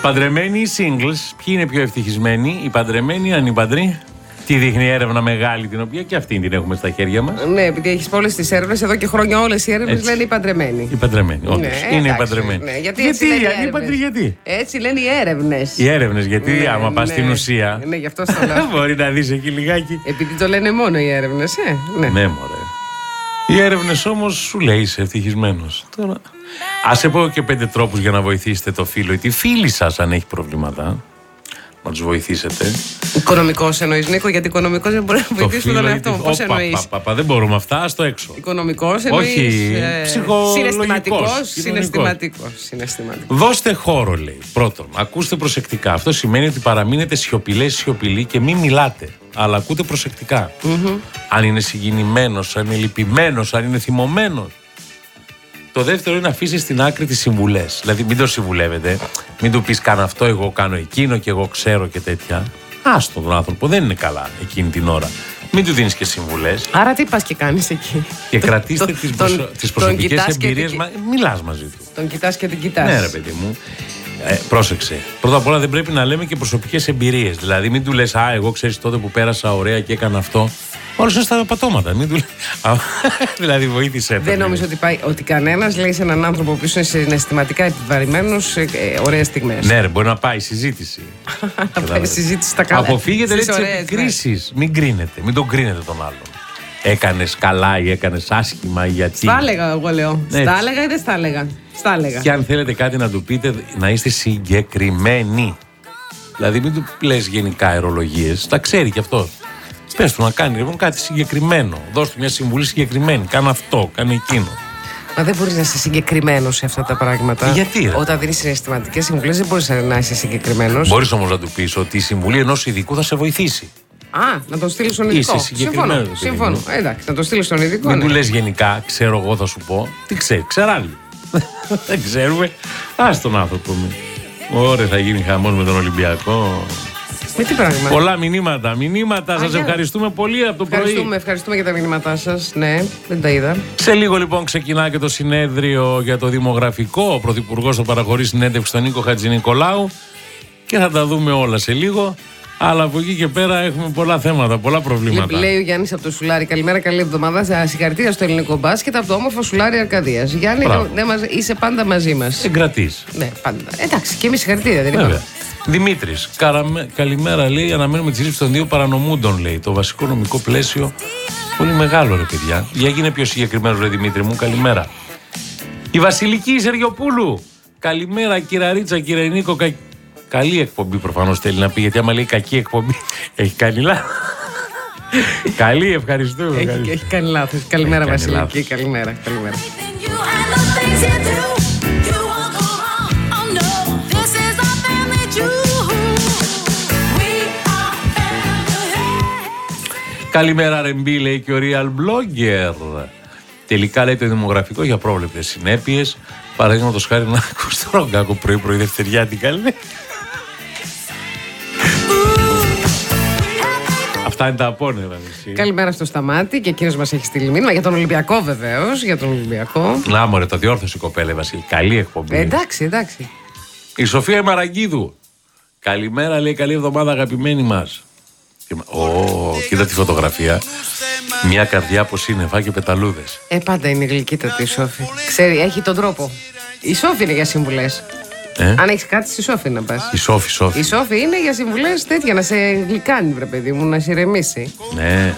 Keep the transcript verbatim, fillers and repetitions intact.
Παντρεμένοι ή singles, ποιοι είναι πιο ευτυχισμένοι, οι παντρεμένοι ή ανήπαντροι? Τι δείχνει η έρευνα μεγάλη, την οποία και αυτή την έχουμε στα χέρια μας. Ναι, επειδή έχεις όλες τις έρευνες, εδώ και χρόνια όλες οι έρευνες λένε οι παντρεμένοι. Οι παντρεμένοι, όντως. Ναι, είναι εντάξει, οι παντρεμένοι. Ναι, γιατί γιατί οι ανήπαντροι, γιατί. Έτσι λένε οι έρευνες. Οι έρευνες, γιατί ναι, άμα πας ναι, στην ουσία. Ναι, γι' αυτό στο λέω. Μπορεί να δεις εκεί λιγάκι. Επειδή το λένε μόνο οι έρευνες, ε. Ναι, ναι μωρέ. Οι έρευνες όμως σου λέει είσαι ευτυχισμένος. Τώρα, ας σε πω και πέντε τρόπους για να βοηθήσετε το φίλο ή τη φίλη σας αν έχει προβλήματα. Να τους βοηθήσετε. Οικονομικός εννοείς, Νίκο, γιατί οικονομικός δεν μπορεί να βοηθήσει τον εαυτό μου. Πώς εννοείς? Παπα, δεν μπορούμε αυτά, ας το έξω. Οικονομικός εννοείς. Όχι, ε, ψυχολογικός. Συναισθηματικός. Συναισθηματικός. Συναισθηματικός. Δώστε χώρο, λέει. Πρώτον, ακούστε προσεκτικά. Αυτό σημαίνει ότι παραμείνετε σιωπηλές, σιωπηλοί και μην μιλάτε. Αλλά ακούτε προσεκτικά. Mm-hmm. Αν είναι συγκινημένος, αν είναι λυπημένος, αν είναι θυμωμένος. Το δεύτερο είναι να αφήσεις στην άκρη τις συμβουλές. Δηλαδή, μην το συμβουλεύετε. Μην του πεις κάνω αυτό, εγώ κάνω εκείνο και εγώ ξέρω και τέτοια. Άστο τον άνθρωπο, δεν είναι καλά εκείνη την ώρα. Μην του δίνεις και συμβουλές. Άρα τι πας και κάνεις εκεί? Και κρατήστε το, τις, προσω... τον, τις προσωπικές εμπειρίες. Μα... Μιλάς μαζί του. Τον κοιτάς και την κοιτάς. Ναι, ρε παιδί μου. Ε, πρόσεξε. Πρώτα απ' όλα δεν πρέπει να λέμε και προσωπικές εμπειρίες. Δηλαδή, μην του λες, α, εγώ ξέρεις τότε που πέρασα ωραία και έκανα αυτό. Όλος είναι στα πατώματα. Μην του λες. Δηλαδή, βοήθησέ τον. Δεν νομίζω ότι, πάει, ότι κανένας λέει σε έναν άνθρωπο που είναι συναισθηματικά επιβαρημένος ε, ε, ωραίες στιγμές. Ναι, ρε, μπορεί να πάει συζήτηση. Να πάει συζήτηση στα καλά. Αποφύγετε τις επικρίσεις. Μην κρίνετε. Μην τον κρίνετε τον άλλον. Έκανες καλά ή έκανες άσχημα ή γιατί. Στα έλεγα, εγώ λέω. Έτσι. Στα έλεγα ή δεν στα έλεγα. Στα έλεγα. Και αν θέλετε κάτι να του πείτε, να είστε συγκεκριμένοι. Δηλαδή, μην του λες γενικά αερολογίες. Τα ξέρει κι αυτός. Πες του να κάνει λοιπόν κάτι συγκεκριμένο. Δώσ' του μια συμβουλή συγκεκριμένη. Κάνε αυτό, κάνε εκείνο. Μα δεν μπορείς να είσαι συγκεκριμένος σε αυτά τα πράγματα. Γιατί, ρε? Όταν δίνεις συναισθηματικές συμβουλές, δεν μπορείς να είσαι συγκεκριμένος. Μπορείς όμως να του πεις ότι η συμβουλή ενός ειδικού θα σε βοηθήσει. Α, να τον στείλεις στον ειδικό. Είσαι συγκεκριμένο. Συμφωνώ. Συμφωνώ. Εντάξει, να τον στείλεις στον ειδικό. Μην ναι. του λες γενικά, ξέρω εγώ θα σου πω. Τι ξέρει, ξεράλλει. Δεν ξέρουμε. Ας τον άνθρωπο μου. Ωραία, θα γίνει χαμός με τον Ολυμπιακό. Με τι πράγμα? Πολλά μηνύματα. Μηνύματα. Σας ευχαριστούμε πολύ από το πρωί. Ευχαριστούμε, ευχαριστούμε για τα μηνύματά σας. Ναι, δεν τα είδα. Σε λίγο λοιπόν ξεκινά και το συνέδριο για το δημογραφικό. Ο Πρωθυπουργός θα παραχωρεί συνέντευξη στον Νίκο Χατζηνικολάου και θα τα δούμε όλα σε λίγο. Αλλά από εκεί και πέρα έχουμε πολλά θέματα, πολλά προβλήματα. Λέει ο Γιάννης από το Σουλάρι, καλημέρα, καλή εβδομάδα. Συγχαρητήρια στο ελληνικό μπάσκετ από το όμορφο Σουλάρι Αρκαδίας. Γιάννη, δε, μας, είσαι πάντα μαζί μας. Εγκρατής. Ναι, πάντα. Εντάξει, και εμείς συγχαρητήρια, δεν είπαμε. Δημήτρης, καραμε, καλημέρα, λέει. Αναμένουμε τη σύλληψη των δύο παρανομούντων, λέει. Το βασικό νομικό πλαίσιο πολύ μεγάλο, ρε παιδιά. Για γίνε πιο συγκεκριμένο, ρε Δημήτρη μου, καλημέρα. Η Βασιλική Σεργιοπούλου. Καλημέρα, κύριε Ρίτσα, κύριε Νίκο. Κα... Καλή εκπομπή προφανώς θέλει να πει, γιατί άμα λέει κακή εκπομπή έχει κάνει λάθος. Καλή, ευχαριστούμε. Έχει, έχει κάνει λάθος. Καλημέρα, έχει Βασιλική. Λάθος. Καλημέρα, καλημέρα. Καλημέρα, Ρεμπή, λέει και ο Real Blogger. Τελικά, λέει, το δημογραφικό για πρόβλεπτες συνέπειες. Παραδείγματος χάρη να ακούς το Ρογκάκο πρωί-πρωί Δευτεριάτικα, λέει. Αυτά είναι τα απόνερα. Καλημέρα στο Σταμάτη και εκείνος μας έχει στείλει μήνυμα για τον Ολυμπιακό, βεβαίως. Για τον Ολυμπιακό. Να, μωρέ, το διόρθωσε η κοπέλα, Βασίλη. Καλή εκπομπή. Ε, εντάξει, εντάξει. Η Σοφία Μαραγκίδου. Καλημέρα, λέει, καλή εβδομάδα, αγαπημένοι μας. Ω, oh, κοίτα τη φωτογραφία. Μια καρδιά από σύννεφα και πεταλούδες. Ε, πάντα είναι γλυκύτατη η Σόφη. Ξέρει, έχει τον τρόπο. Η Σόφη είναι για συμβουλές. Ε? Αν έχεις κάτι, στη Σόφη να πας. Η Σόφη, Σόφη. Η Σόφη είναι για συμβουλές τέτοια, να σε γλυκάνει, βρε παιδί μου, να σε ηρεμήσει. Ναι.